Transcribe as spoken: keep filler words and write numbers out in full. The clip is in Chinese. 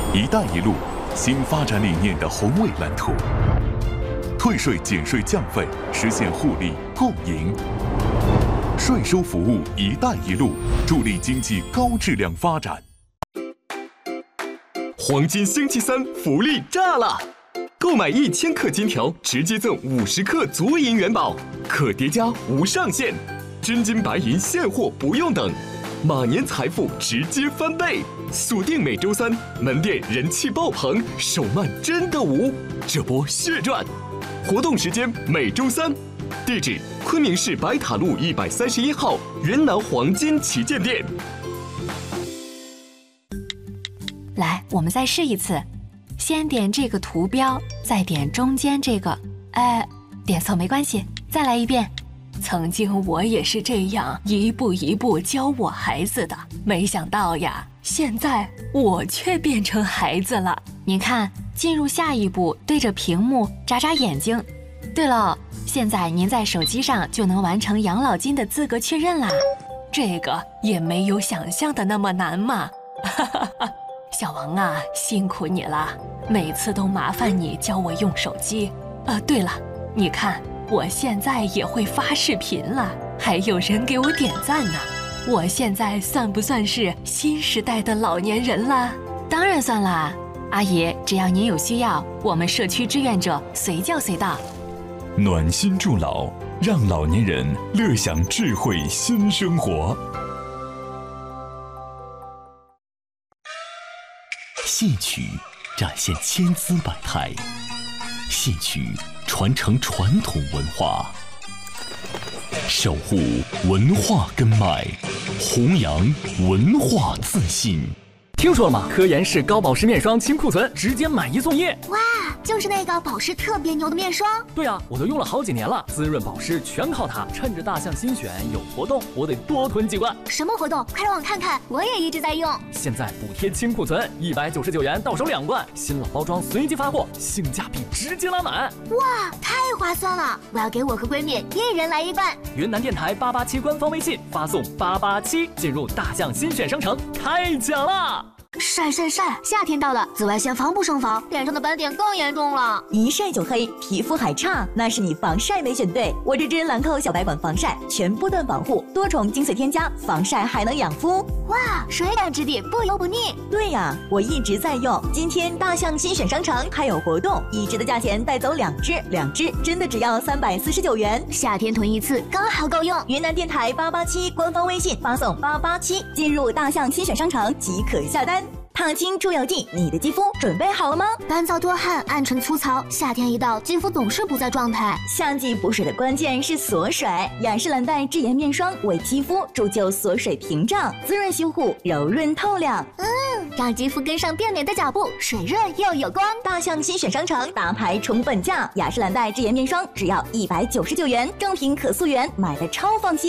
一带一路新发展理念的宏伟蓝图，退税减税降费，实现互利共赢。税收服务“一带一路”，助力经济高质量发展。 黄金星期三福利炸了！购买一千克金条，直接赠五十克足银元宝，可叠加无上限，真金白银现货不用等，马年财富直接翻倍！锁定每周三，门店人气爆棚，手慢真的无，这波血赚！活动时间每周三，地址昆明市白塔路一百三十一号云南黄金旗舰店。 来，我们再试一次，先点这个图标，再点中间这个，哎，点错没关系，再来一遍。曾经我也是这样一步一步教我孩子的，没想到呀，现在我却变成孩子了。您看，进入下一步，对着屏幕眨眨眼睛。对了，现在您在手机上就能完成养老金的资格确认啦，这个也没有想象的那么难嘛。哈哈哈。小王啊，辛苦你了，每次都麻烦你教我用手机。呃，对了，你看我现在也会发视频了，还有人给我点赞呢。我现在算不算是新时代的老年人了？当然算啦，阿姨，只要您有需要，我们社区志愿者随叫随到。 暖心助老，让老年人乐享智慧新生活。戏曲展现千姿百态，戏曲传承传统文化，守护文化根脉，弘扬文化自信。 听说了吗？科颜氏高保湿面霜清库存，直接买一送一！ 哇，就是那个保湿特别牛的面霜。 对啊，我都用了好几年了，滋润保湿全靠它。趁着大象新选有活动，我得多囤几罐。 什么活动？快让我看看，我也一直在用。 现在补贴清库存，一百九十九元到手两罐，新老包装随机发货，性价比直接拉满。 哇，太划算了！我要给我和闺蜜一人来一罐。 云南电台八八七官方微信发送八八七，进入大象新选商城开奖啦！ 晒晒晒！夏天到了，紫外线防不胜防，脸上的斑点更严重了。 一晒就黑，皮肤还差，那是你防晒没选对。我这支兰蔻小白管防晒，全波段保护，多重精粹添加，防晒还能养肤。 哇，水感质地，不油不腻。 对呀，我一直在用。今天大象新选商城还有活动，一支的价钱带走两支，两支真的只要三百四十九元。 夏天囤一次刚好够用。 云南电台八八七官方微信发送八八七，进入大象新选商城即可下单。烫青助油剂，你的肌肤准备好了吗？ 干燥多汗，暗沉粗糙，夏天一到，肌肤总是不在状态。 夏季补水的关键是锁水，雅诗兰黛智妍面霜为肌肤铸就锁水屏障，滋润修护，柔润透亮。 嗯，让肌肤跟上变美的脚步，水润又有光。 大象新选商城大牌重本价，雅诗兰黛智妍面霜只要一百九十九元，正品可溯源，买的超放心。